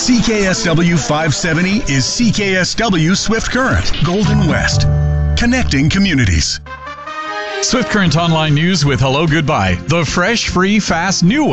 CKSW 570 is CKSW Swift Current, Golden West. Connecting communities. Swift Current Online News with Hello Goodbye, the fresh, free, fast, new way